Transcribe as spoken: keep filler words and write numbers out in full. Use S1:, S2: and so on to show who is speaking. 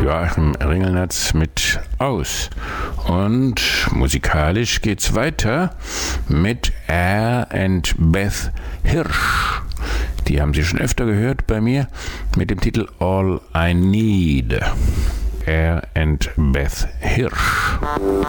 S1: Joachim Ringelnatz mit Aus. Und musikalisch geht's weiter mit Air and Beth Hirsch. Die haben Sie schon öfter gehört bei mir mit dem Titel All I Need. Air and Beth Hirsch.